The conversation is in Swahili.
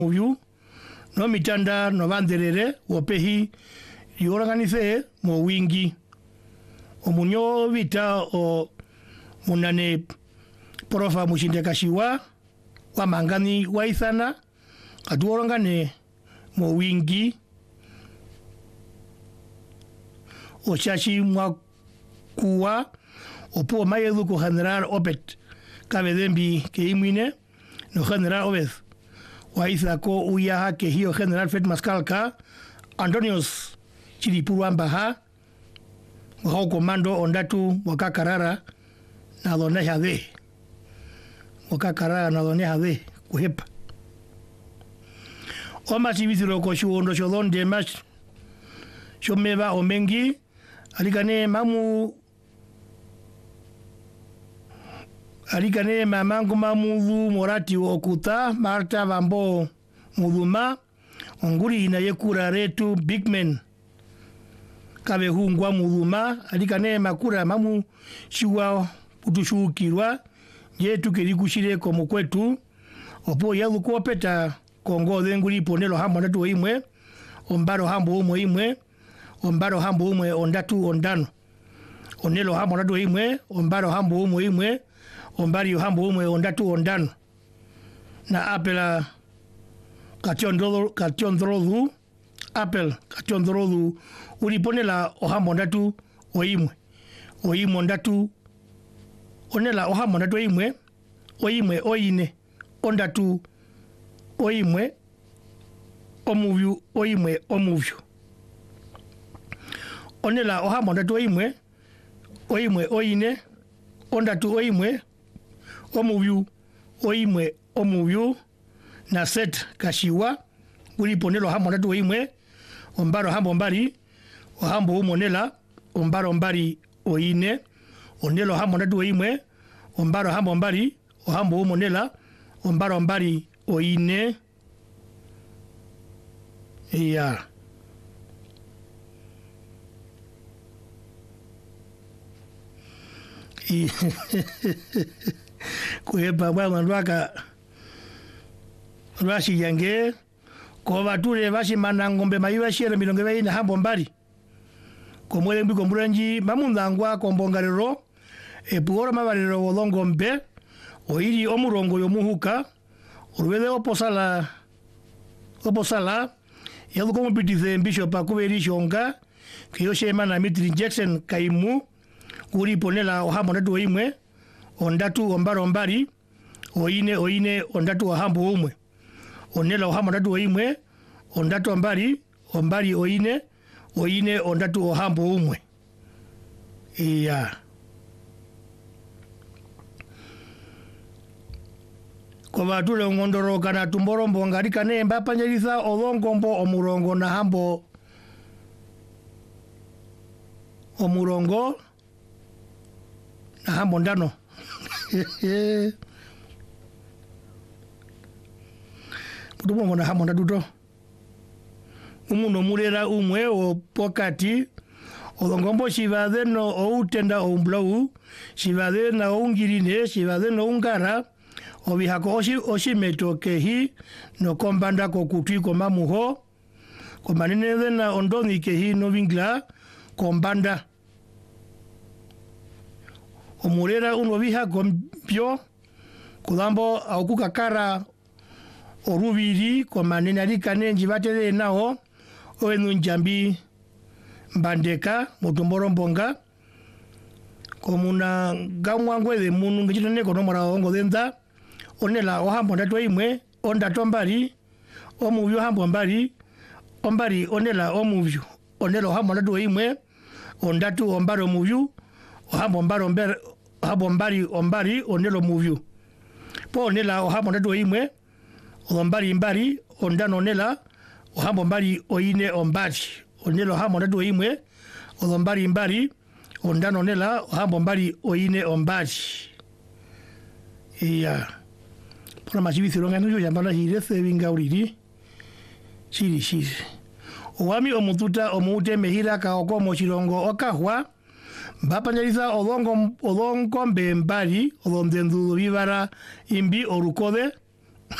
uyu no mitanda no vanderere wopehi yorganize mo wingi omunyo vita o munane profa mushinde kashiwa wa mangani wa ithana kaduorangane mo wingi o chachi mwa kuwa opo mayedu ko general opet kabedembi ke imine no general obed wa izako uya ke hiyo general fet maskalka Antonios chilipurwa mbaha wa komando ondatu wakakarara na dona hade wakakarara na dona hade kuhepa o masiviziro ko shuondo shodonde mas shomeva omengi alikane mamangu mamudu morati okuta marta vambo muduma onguri ina yekura retu bigman kabe hungwa muduma alikane makura mamu shiwa utushukirwa yetu kelikushire komo kwetu opo yadu kopeta kongo denguri ponelo hambo ndatu imwe ombaro hambo umwe imwe ombaro hambo umwe ondatu ondano onelo hambo ndatu imwe ombaro hambo umwe imwe ombari hambo umwe ondatu ondano na apela kationdrodu apel kationdrodu uliponela ohambo ndatu oimwe ondatu onela ohambo ndatu imwe oine ondatu oimwe omuvyu oimwe omuvyu onela ohambo ndatu oimwe oine ondatu oimwe omuvyu oimwe omuvyu na set kashiwa uliponelo hambo ndatu oimwe ombaro hambo mbari ohambo umonela ombaro mbari oine onelo hambo ndatu oimwe ombaro hambo mbari ohambo umonela ombaro mbari oine ya kuhepa bwana ndwaka rwashi yange ko bature bashi manangombe mayiwa shere milonge bayi na hambo mbali ko mwele mbi komburanji mamundangwa kombongarero epuoro mabarero wolongombe oiri omurongo yomuhuka urwede oposala yadu komo pitize bishop akuberi shonga kiyo shema na Mitri Jackson kaimu kuri ponela ohambo ndatu oimwe ondatu ombaro mbari oine ondatu ohambo umwe onela ohambo ndatu oimwe ondatu ombari oine ondatu ohambo umwe iya ko batule ngondoro kana tumborombo ngarika nemba panjaliza olongombo omurongo na hambo omurongo na hambo ndano putumongo na hambo ndaduto umuno murera umwe o pokati olongombo shivade no outenda omblau shivade na ungirine shivade no ungara obihako oshimeto kehi no kombanda ko kutiko mamuho komanene na ondoni kehi no vingla kombanda omurera uno biha gompyo kulambo au kukakara orubiri komanene alikane njivatele nao oenu njambi mbandeka mutumborombonga komuna gamwangwele munu ngijitone kono mara ongo denda onela ohambo ndatu imwe ondatu mbari omuvyu hambo mbari ombari onela omuvyu onela ohambo ndatu imwe ondatu ombari omuvyu ohambo mbari ombari onela omuvyu po onela ohambo ndatu imwe mbari ondano onela ohambo mbari oine ombari onela ohambo ndatu imwe mbari ondano onela ohambo mbari oine ombari iya pona machibithiro ngano yambala hirese bingauriri shiri owami omututa omute mehira ka okomo chirongo okahwa Bapanyaliza olongombe mbali olondendu bibara imbi orukode